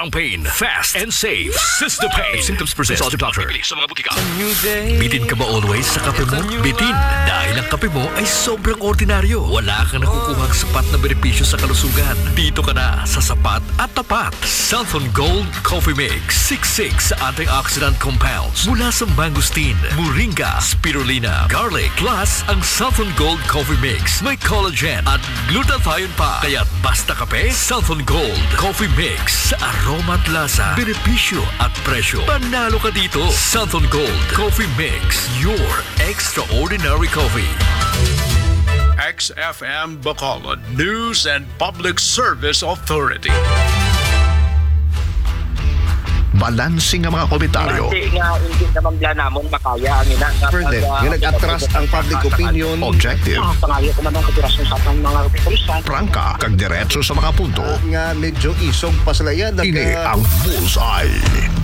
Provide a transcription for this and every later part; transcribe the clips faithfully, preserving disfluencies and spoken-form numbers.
Walang pain. Fast and safe. Sister Pain. If symptoms persist, consult your doctor. Sa mga butika. Bitin ka ba always sa kape mo? Bitin. Dahil ang kape mo ay sobrang ordinaryo. Wala kang nakukuhang sapat na benepisyo sa kalusugan. Dito ka na sa sapat at tapat. Southern Gold Coffee Mix. sixty-six antioxidant compounds mula sa mangosteen, moringa, spirulina, garlic. Plus, ang Southern Gold Coffee Mix may collagen at glutathione pa. Kaya't basta kape, Southern Gold Coffee Mix. Sa aroma at lasa, benepisyo at presyo. Panalo ka dito. Southern Gold Coffee Mix. Your extraordinary coffee. X F M Bacolod News and Public Service Authority. Balansing ang mga komentaryo. Kasi nga, hindi naman bla namon makaya ang ina. Further, yung nag-atras ang public opinion. Objective. Pangayo ko man ang kapirasyon sa atang mga opisyal. Prangka, kag diretso sa mga punto. Nga medyo isog pa sila yan. Ini ang Bullseye.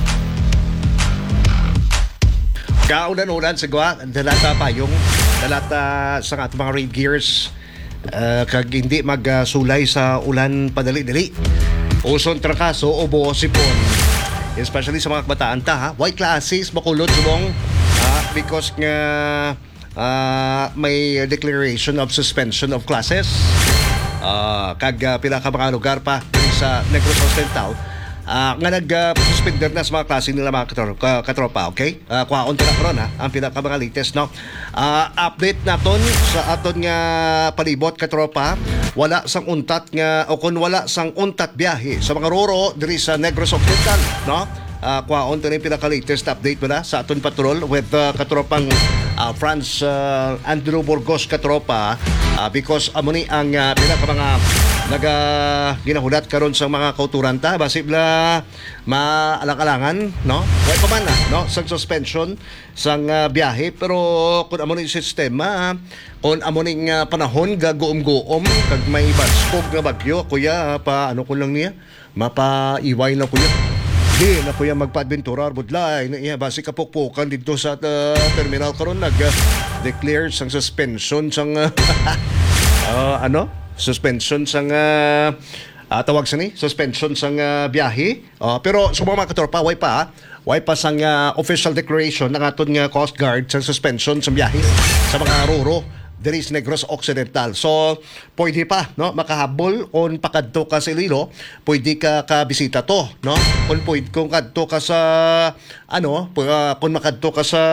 Kaunan-unan sa gawa, dalata pa yung dalata sa atong mga raid gears. Uh, kag hindi magsulay sa ulan padali-dali. Uson trakaso o buo sipon. Especially sa mga kabataan ta ha. White classes makulot subong uh, because nga uh, may declaration of suspension of classes. Uh, kag uh, pila ka mga lugar pa sa Negros Occidental. Uh, nga nag-suspender uh, na sa mga klase nila mga katropa, katropa okay? Uh, Kuhaon na karon ha, ang pinaka mga latest, no? Uh, update naton sa aton nga palibot katropa, wala sang untat nga, o kung wala sang untat biyahe sa mga roro diri sa Negros Occidental, no? Uh, Kuhaon to na yung pinaka latest update mo na sa aton patrol with uh, katropang uh, Franz uh, Andrew Burgos katropa uh, because amo ni ang uh, pinaka mga naga ginahulat karon sa mga kauturan ta basib la maalang-alangan no way pa man na no sa suspension sang uh, biyahe pero kun amo ni sistema kun amo ning uh, panahon gagoom-goom kag may baskog nga bagyo kuya pa ano ko lang niya mapaiway na kuya di na kuya magpa-adventurar budlay na iya basi kapukpukan dito sa uh, terminal karon nag uh, declare sang suspension sang uh, uh, ano suspension sang uh, uh, tawag sa ni suspension sang uh, biyahe uh, pero sa mga katropa way pa way pa sang uh, official declaration ng aton nga Coast Guard sang suspension sang biyahe sa mga roro diri sa Negros Occidental. So pwede pa no makahabol on pakadto ka sa Iloilo, pwede ka ka bisita to no kung pwede kung kadto ka sa ano uh, kung makadto ka sa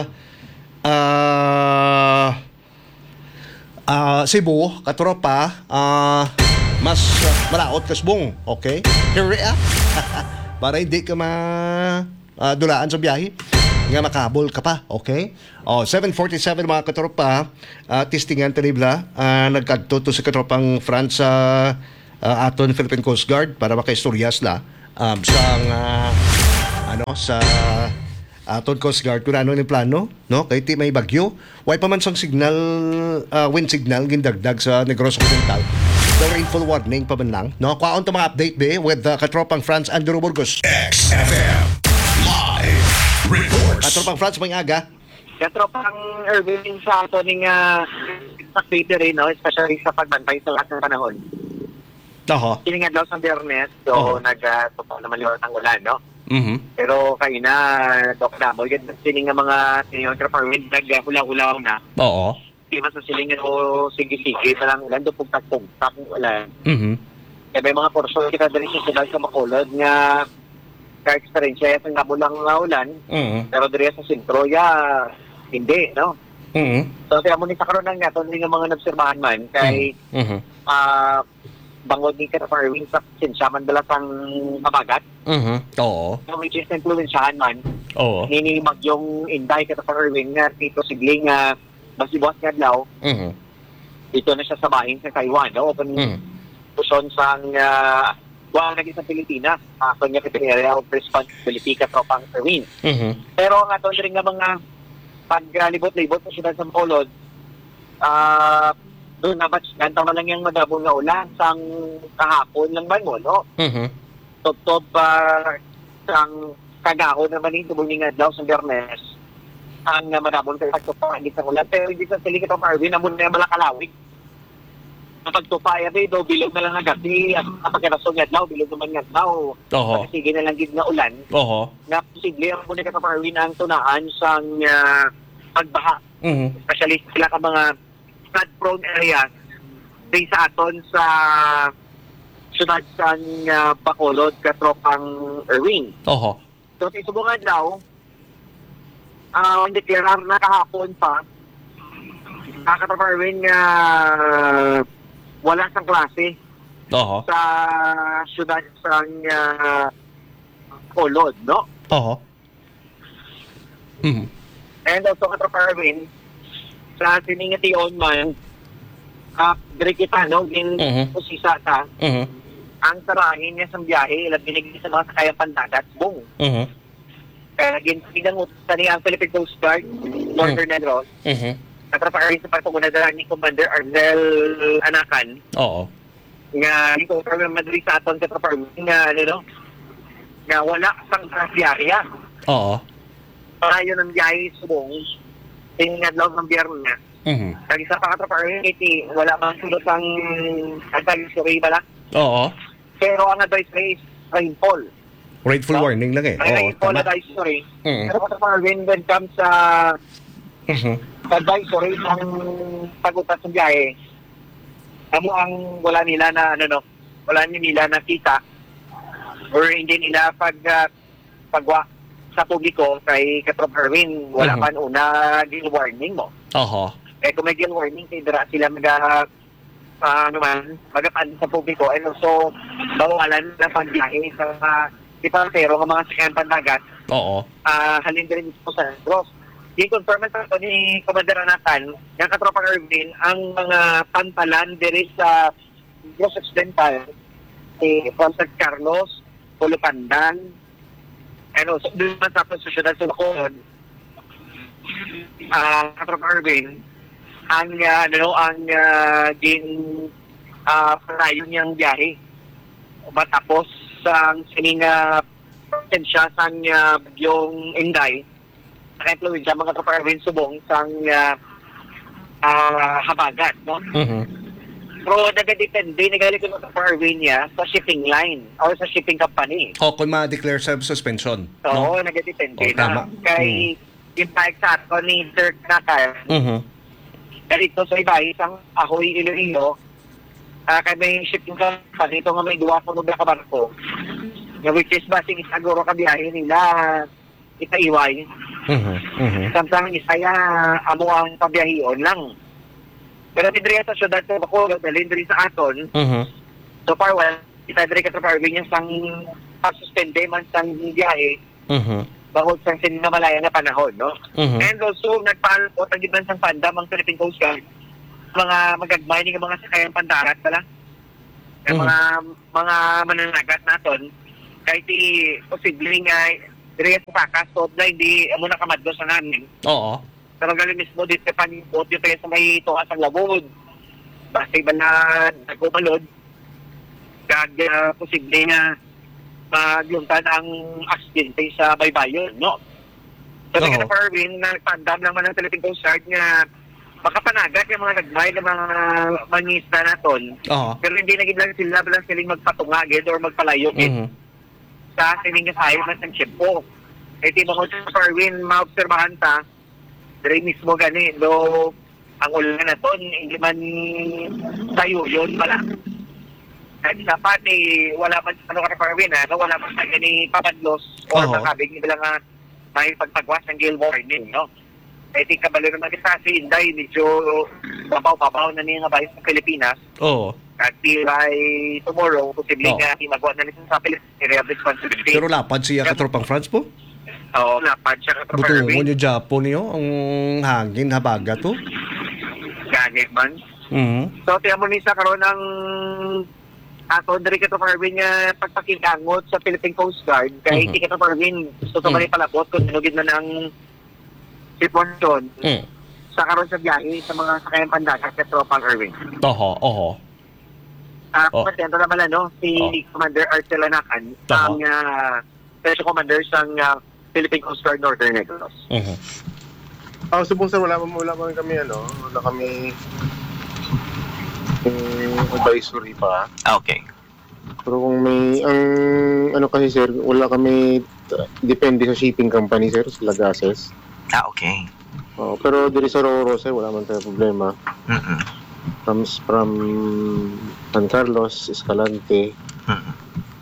ah uh, Uh, Cebu, katropa, uh, mas uh, malaot kasbong, okay? Here ah. Para hindi ka ma uh, dulaan sa biyahe, nga makahabol ka pa, okay? Oh, seven forty-seven mga katropa, uh, testingan tanibla, uh, nagkadto to sa katropang France sa uh, uh, aton Philippine Coast Guard para makaistoryas la um, sang uh, ano sa aton Coast Guard kung ano ni plano no kay ti may bagyo way pa man sang signal uh, wind signal gindagdag sa Negros Occidental the rainfall warning pa man lang no kwaon to mga update be with the katropang France Andrew Burgos X F M Live Reports. Katropang France may aga Katropang Irving sa ato ning uh, update rin no especially sa pagbantay sa lahat ng panahon. Oho. Kini nga daw sa Biyernes so uh-huh. nag-tupaw uh, naman yung ang ulan no. Mhm. Pero kayo na, Doc Damo, yun siling nga mga senior farming nag-hula-hulaw na. Oo. Di mas sa siling nga o sige-sige, talang ulan, doon pugtag-pugtag ng ulan. Mhm. Kaya may mga porso kita dali sa sudal sa Macolod nga ka-experience ya sa nabulang nga ulan. Mhm. Pero diri sa sentro, ya, hindi, no? Mhm. So, kaya mo ni sa karoon nga, ito nga mga nabsirmahan man, kay Mhm. ah, bangod ni ka farming sa sinsya man dala sang mabagat. Mhm. Oo. So, which is influensyahan man. Oo. Ninimag yung Inday ka farming nga dito sigling nga basibuas nga daw. Mhm. Dito na siya sa bahin sa Taiwan. No? Open Mhm. puson sang uh, wala naging sa Pilipinas. Ako nga kita area of responsibility ka tropang farming. Mhm. Pero ang aton rin nga mga paglibot-libot na sila sa Macolod, ah, uh, doon na batch, gantaw na lang yung madabong nga ulan sang kahapon lang man mo, no? Mhm. Top-top pa uh, sang kagahon naman yung tubong nga daw sa Biyernes. Ang uh, madabong kayo pa, hindi sa ulan. Pero hindi sa siling itong Marvin, namun na yung malakalawig. Napagtupaya do bilog na lang nga gabi at kapagkarason nga daw, bilog naman nga daw. Oho. Sige na lang gid nga ulan. Oho. Na posible ang muna kataparwin ang tunaan sa uh, pagbaha. Mhm. Especially sila ka mga flood-prone areas di sa aton sa syudad sa uh, Bacolod, katropang Erwin. Oho. So, sa subungan daw, uh, ang deklarar na kahapon pa, nakataparwin nga wala sang klase Oho. sa syudad sa uh, Bacolod, no? Oho. Mhm. And also, kataparwin, sa siningation man, uh, dire kita, no? Din Mhm. usisa ta, Mhm. ang sarahin niya sa biyahe, ilang binigay sa mga sakayang pandagat, bong. Mhm. Kaya ginang sa niya ang Philippine Coast Guard, Northern Negros, Mhm. nagtraparin sa pagpapunadaran ni Commander Arnel Anakan, Oo. nga dito sa Madrid sa aton katraparin, nga, ano, no? Nga wala sang biyahe. Oo. Para yun ang biyahe subong, tingin loob ng biyerno niya. Mhm. Kaya sa pakatraparin, iti, wala mang sulot ang advisory bala. Oo. Pero ang advisory is rainfall. Grateful No? warning lang eh. May Oo, rainfall tama. advisory. Mhm. Pero katraparin, when it comes sa Mhm. advisory ng pagutan sa biyahe, amo ang wala nila na, ano no, wala nila nakita or hindi nila pag uh, pagwa sa publiko kay Katrop Erwin, wala Mhm. man una gil warning mo. Oho. Eh kung may gil warning, kay dira sila mag uh, ano man, magapan sa publiko and also bawalan na pagbiyahe sa uh, ipasero ng mga sakyan pandagat, Oo. uh, halin din po sa Negros. I-confirm ito ni Commander Anakan, ng Katropang Erwin, ang mga pantalan diri sa Negros Occidental, eh, from San Carlos, Pulupandan, ano, so, doon man sa syudad sa Bacolod, ah, Katropang Erwin, ang, uh, ano, ang, uh, din, ah, panayon niyang biyahe. Matapos sa uh, sining, uh, siya sa uh, bagyong Inday, naka-influensya mga kaparwin subong sang uh, uh, habagat, no? Mhm. Pero nagadepende, nagalit ko ng kaparwin niya sa shipping line or sa shipping company. O kung ma-declare sa suspension. So, No? nagadepende Oh, tama. na. Kay impact sa ato ni Dirk Nakar, Mhm. dahil ito sa iba, isang Ahoy Iloilo, uh, kay may shipping company, ito nga may duwa ko nung kabarko, na which is basing isaguro kabiyahe nila itaiway. Mhm. Mhm. Samtang isaya amo ang pabiyahion lang. Pero diri sa syudad sa Bacolod, dalhin diri sa aton, Mhm. so far well, kita diri ka sa parwin niya sang pagsuspende man sang biyahe, Mhm. bangod sang sinamalaya na panahon, no? Mhm. And also, nagpaalpo, tagiban sang pandam ang Philippine Coast Guard, mga magagmay ni mga sakayang pandarat pala. Ang Mhm. mga mga mananagat naton, kahit i posible nga diri sa pakas, so na hindi amo nakamadlo sa namin. Oo. Pero galing mismo dito sa panipot, dito sa may tuwa sa labod. Basta iba na nagkumalod. Kag uh, posible nga maglungtad ang aksidente sa baybayon, no? So, Oo. tingin na Parwin, nagpandam naman ng Philippine Coast Guard nga makapanagat yung mga nagmay ng mga mangisda naton. Oo. Pero hindi naging lang sila lang siling magpatungagid or magpalayo Mhm. sa sining nga sayo ng shippo. Eh, di mo sa Parwin, maobserbahan ta, diri mismo gani, do ang ulan na to, hindi man tayo yun pala. At sa pati, wala man ano ka Parwin, ha? Wala man sa gani papadlos or Oo. makabig nila nga may pagpagwas ng gale warning, no? Eh, di kabalo naman kita si Inday, medyo babaw-babaw na niya nga bayo sa Pilipinas. Oo. At di by tomorrow, posibleng Oo. nga timagwa na nito sa Pilipinas, area of responsibility. Pero lapad siya katropang France po. Oo, napad siya ka Butungon yung Japan niyo, ang hangin, habaga to. Ganit man. Mhm. So, tiyan mo ni sa karoon ng ato, dari ka to Parwin nga pagpakilangot sa Philippine Coast Guard. Kaya Mhm. hindi ka to Parwin, gusto ka Mhm. man palabot kung sinugid na ng sitwasyon Mm. sa karoon sa biyahe sa mga sakayan pandagat sa Tropang Erwin. Oho, oho. Ah, Oh. uh, Patento naman ano, si Oh. Commander Arcel Anakan, Oho. ang uh, Special Commander sa uh, Philippine Coast Guard Northern Negros. Mhm. Ah, subong sir, wala, wala man kami ano, wala kami yung advisory pa. Ah, okay. Pero kung may, ang ano kasi sir, wala kami, uh, depende sa shipping company sir, sa Lagases. Ah, okay. Oh, pero diri sa Roro sir, wala man tayo problema. Mm-mm. From, from San Carlos, Escalante, Mm-mm.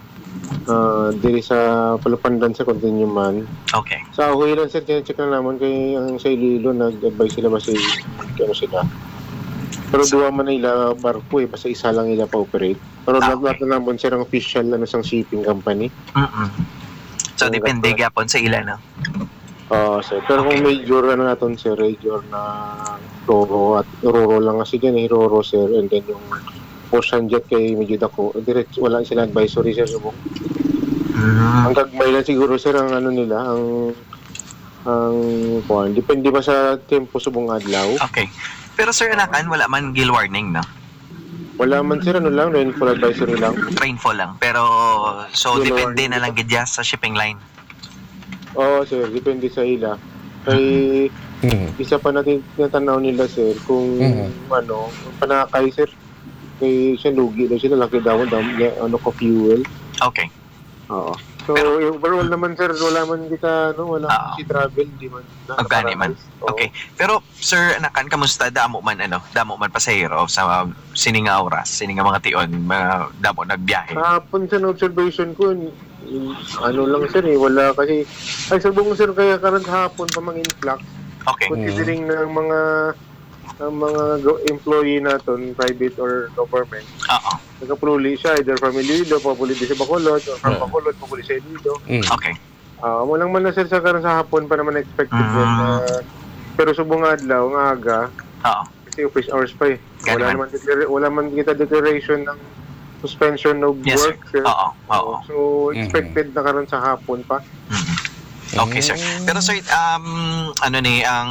uh, diri sa Palupandan sa continue man. Okay. Sa Ahoy lang sir, check na naman kay ang sa Iloilo, nag-advise sila ba si, ano sila. Pero duwa man nila barko eh, basta isa lang nila pa-operate. Pero Ah, lahat okay. lahat na naman sir ang official ano sang shipping company. Mm-mm. So, depende gapon sa ilan, no? Oo, sir. Pero kung Okay. major ano natin sir, major na Roro at Roro lang kasi dyan eh, Roro sir, and then yung Ocean Jet kay medyo dako. Direct wala sila advisory sir subong. Mm. Ang gagmay lang siguro sir ang ano nila, ang ang kuan, depende ba sa tempo subong adlaw. Okay. Pero sir, anakan, wala man gill warning, no? Wala man sir ano lang, rainfall advisory lang. Rainfall lang. Pero, so, Gill depende warning. na lang gidya sa shipping line. Oo sir, depende sa ila. Kay Mhm. isa pa natin natanaw nila sir kung Mhm. ano, panakay sir. Kay siya lugi daw sila, laki daw daw ano ko fuel. Okay. Oo. So, yung overall naman sir, wala man kita, no, wala Oo. si travel, di man. Ang gani man. Oo. Okay. Pero, sir, anakan, kamusta? Damo man, ano? Damo man pasahero sa sininga oras, sininga mga tion, mga damo nagbiyahe. Kahapon sa observation ko, yung, ano lang sir eh, wala kasi, ay sabong sir, kaya karon hapon pa mang influx, Okay. considering ng mga ng mga go- employee natin, private or government, Oo. nagka-pruli siya, either from Iloilo, papuli di sa Bacolod, or from Oo. Bacolod, papuli sa Iloilo. Mm. Okay. Ah, walang man na sir sa karon sa hapon pa naman expected Mm. yun. Ah, pero subong adlaw, nga aga, Oo. kasi office hours pa eh. Ganun Wala man. naman, declara- wala man kita declaration ng suspension of Yes, sir. work, sir. Oo. Oo. So, expected na karon sa hapon pa. Mhm. Okay, sir. Pero, sir, um, ano ni, ang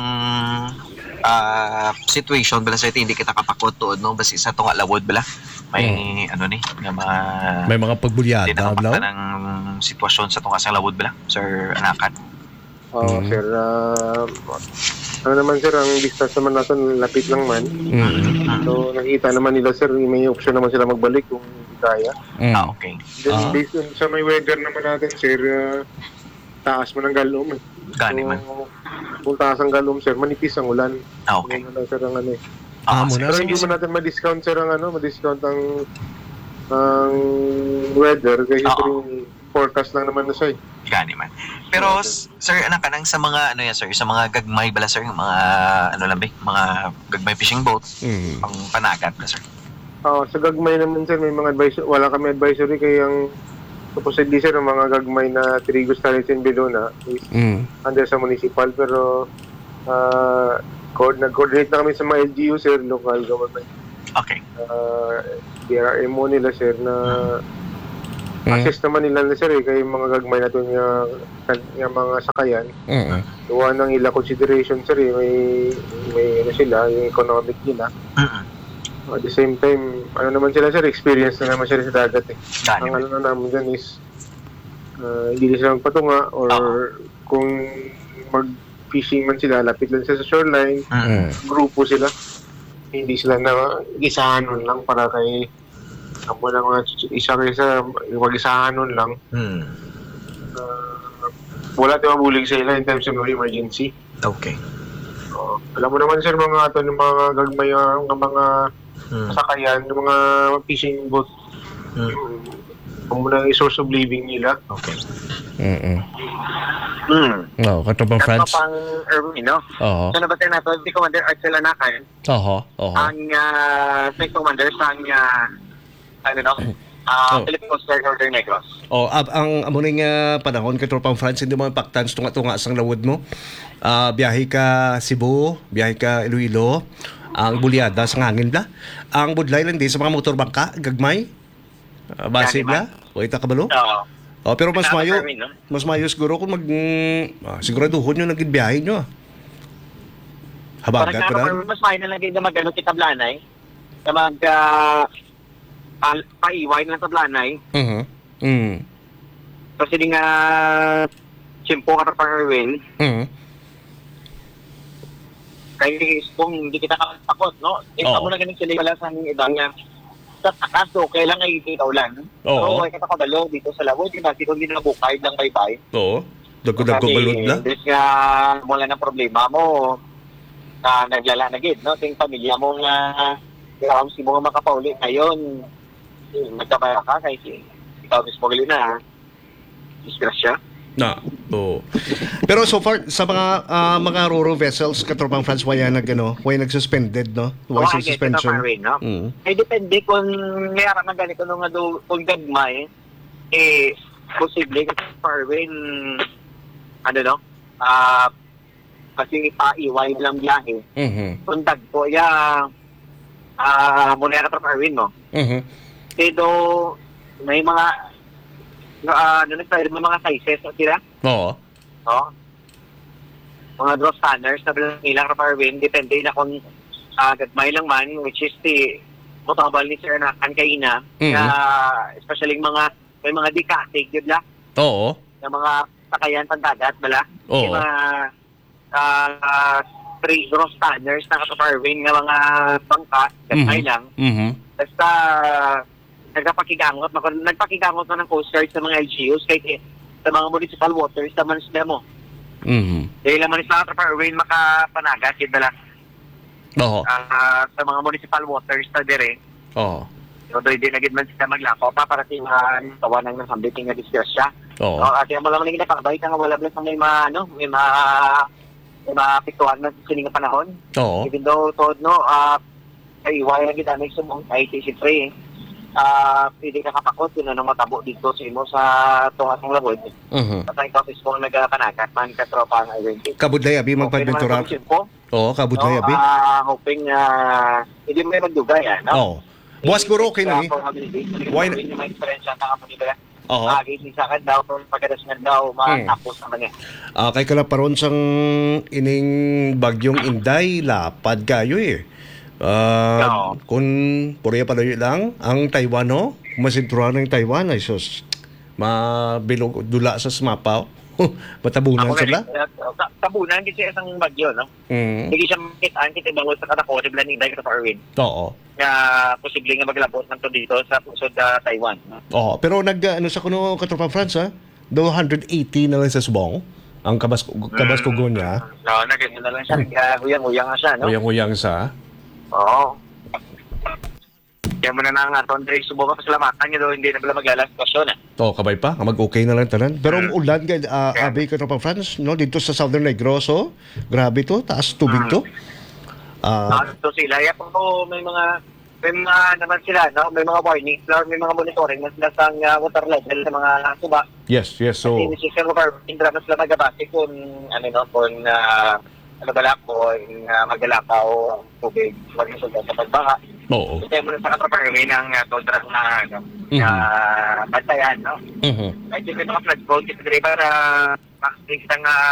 ah, situation, bala, sir, hindi kita kapakot tuod, no? Basta isa itong alawod, bala. May, ano ni, nga mga... May mga pagbulyada, Hindi no? nakapakta ng sitwasyon sa itong asang lawod, bala, sir, anakan. Oo, Mhm. sir. ah, ano naman sir, ang distance naman natin, lapit lang man. Mm. So, nakita naman nila sir, may option naman sila magbalik kung kaya. Mm. Ah, okay. Then, Ah. based on sa may weather naman natin, sir, ah, taas mo ng galom. eh. Gani man. So, kung taas ang galom, sir, manipis ang ulan. Ah, okay. Ganun lang, sir, ang ano eh. Ah, Ah, mo sige, na. Pero sige, hindi sige. mo natin ma-discount, sir, ang ano, ma-discount ang ang weather kasi Oo. sir, yung forecast lang naman na siya eh. Gani man. Pero, s- sir, anak ka nang sa mga, ano yan, sir, sa mga gagmay bala, sir, yung mga, ano lang ba, mga gagmay fishing boat, Mm. pang panagat na, sir. Ah, sa gagmay naman sir, may mga advisory, wala kami advisory kaya ang supposedly sir, ang mga gagmay na Trigos, Talis, and Belona is Mm. under sa municipal pero ah co- nag-coordinate na kami sa mga L G U sir, local government. Okay. Uh, D R M O nila sir na Mm. assess naman nila na sir eh, kaya yung mga gagmay na ito yung, yung mga sakayan. Mm. Duwa ng ila consideration sir eh, may, may ano sila, yung economic nila. Mm-mm. At the same time, ano naman sila sir, experience na naman sila sa dagat eh. Gani Ang man. ano na namin dyan is uh, hindi na sila magpatunga or kung mag-fishing man sila, lapit lang sila sa shoreline, Mm-mm. Mm. grupo sila. Hindi sila na isahanon lang para kay amo na mga isa kaysa mag-isahanon lang. Mm. Uh, wala tayo mabulig sa ila in terms of emergency. Okay. Uh, alam mo naman sir, mga ito, yung mga gagmay, uh, mga, mga Mm. sakayan, yung mga fishing boat, Mm. kung muna yung source of living nila. Okay. Mm. Hmm. Oh, katong At France. pang Erwin, no? Oo. So, nabatay na to, si Commander Arcel Anakan, Oho. Oho. ang uh, Flight Commander sa ang, uh, ano no, uh, Oh. Philippine Coast Guard Northern Negros. Oh, ab, ang amo ning uh, panahon kay tropang France hindi mo impactans tunga-tunga sang lawod mo. Ah, biyahe ka Cebu, biyahe ka Iloilo, ang bulyada sa hangin bla. Ang budlay lang di sa mga motor bangka, gagmay. Uh, base Gani bla. O ita kabalo? Oo. Oh, pero mas Tama, mayo. Erwin, no? Mas mayo siguro kung mag mm, ah, siguraduhon nyo naging biyahe nyo. Parang Habagat nga, pa na. mas mahal na lang din na mag-ano kita Blanay, na mag, uh, pa- paiway na sa Blanay. Mhm. Mm. Kasi di nga, Chimpo ka pang Erwin, Mhm. Kaya kung hindi kita kapakot, no? Eh, Oo. mo na ganun sila wala sa aming ibang nga sa takas, okay lang ay ikaw lang. Oo. So, ay katakabalo dito sa lawod, di ba? Di kung ginabukay lang bye-bye. Oo. Dagko-dagko-balod na. Kasi, nga, wala na problema mo, na naglala na gid, no? Ting pamilya mo nga, kaya kung si mga makapauli ngayon, eh, magkabaya ka, kasi ikaw mismo gali na, disgrasya. Na. Oo. Pero so far sa mga ah, mga ro-ro vessels katropang France wala nag ano, wala nag-suspended no. Wala So, sa again, suspension. ito, Marvin, no? Mm. Eh, depende kung mayroon na ganito nung nga do, kung gagmay, eh, posible kasi Marvin, ano no, ah, kasi pa-iway lang biyahe. Mhm. Kung dagpo, ya, ah, muna ka Marvin, no? Mhm. Pero, may mga, uh, ano nagsabi, may mga sizes na sila, Oo. no? Mga draw standards na bilang nilang Marvin, depende na kung uh, gagmay lang man, which is the motabal ni Sir na kankaina, Mhm. na especially mga, may mga dikatig, yun lang, Oo. na mga sakayan pandagat, bala? Oo. Yung mga uh, three draw standards na Marvin nga mga bangka, gagmay Mhm. lang. Mhm. Basta, nagpapakigangot, nagpakigangot na ng Coast Guard sa mga L G Us, kahit sa mga municipal waters, sa manisla mo. Mhm. Dahil ang manisla ka Marvin, makapanagat, yun bala. Oo. Ah, sa mga municipal waters na dire, Oo. so, doon din agad man sila maglako pa para sa mga tawanan ng sambiting na disgrasya. Oo. So, at yung mo lang naging nakabay ka nga wala blas may mga, ano, may mga, may mga piktuan na sining na panahon. Oo. Even though, todo, no, ah, ay, wala na kita, may sumong, ay, tisipre, ah, pwede ka kapakot, yun na nang matabo dito sa imo sa tungas ng labod. Mhm. At ang ikaw, ispo nagkapanagat, man katropa ang identity. Kabudlay abi magpadventurar. Oo, kabudlay abi. Ah, hoping na hindi mo may magdugay, ah, no? Oo. Buwas guro okay na eh. Why Why na- na? May experience ang kapatid. Oo. Ah, gising sa akin daw, kung pagkadas nga daw, matapos naman niya. Ah, kay kalaparon sang ining bagyong Inday lapad kayo eh. Ah, Oo. kung puriya palayo lang ang Taiwan no, masinturan ng Taiwan ay sus mabilog dula sa smapaw. Matabunan sila. Sa- Tabunan kasi isang bagyo, no? Mm. Hindi siya makitaan kita bangol sa katako, di ba ni Inday sa Arwin, Oo. na posible nga maglabot ng to dito sa pusod sa Taiwan. No? Oo, pero nag ano sa kuno katropang France ha? Do one hundred eighty na lang sa subong ang kabas kabaskugon niya. No, naganda na lang siya. Uh, huyang-huyang nga siya, no? Uyang-uyang sa. Oo. Kaya mo na na nga, Tondre, subukan pasalamatan niyo daw, hindi na pala maglalas kasyon, eh. To kabay pa, mag-okay na lang tanan. Pero ang ulan kay uh, Yeah. abi katropang France no dito sa Southern Negros oh. Grabe to, taas tubig to. Ah, Uh, so sila, ya po may mga, may mga naman sila, no? May mga warning, or may mga monitoring na sila sa uh, water level sa mga suba. yes, yes. So Kasi nisisyan mo pa, indra na sila magabati kung, ano no, kung, uh, ano bala ko, uh, magalakaw ang tubig, wag yung sa pagbaka. oo. Kaya mo na sa katraparami ng uh, tundra na, ano, Mhm. na bantayan, no? Mhm. Ay, hindi mga flood code, kasi diba na, uh, isang, uh,